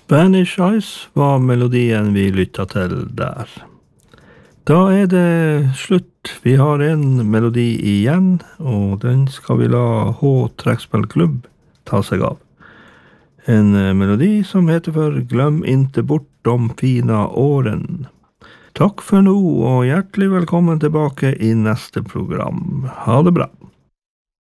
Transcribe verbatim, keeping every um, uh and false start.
Spanish Ice var melodien vi lyttet til der. Da er det slutt. Vi har en melodi igjen, og den skal vi la H-trekkspillklubb ta seg av. En melodi som heter for Glöm inte bort de fina åren. Takk for nå, og hjertelig velkommen tilbake i neste program. Ha det bra.